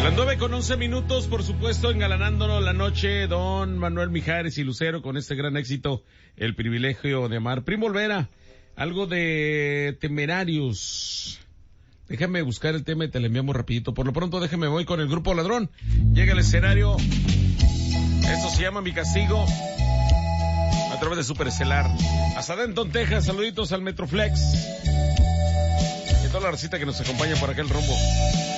Las 9:11, por supuesto, engalanándonos la noche, don Manuel Mijares y Lucero con este gran éxito, El privilegio de amar. Primo Olvera, algo de Temerarios. Déjame buscar el tema y te lo enviamos rapidito. Por lo pronto, déjame voy con el Grupo Ladrón. Llega al escenario. Esto se llama Mi Castigo. A través de Super Estelar. Hasta Denton, Texas. Saluditos al Metroflex. Y toda la recita que nos acompaña por aquel rumbo.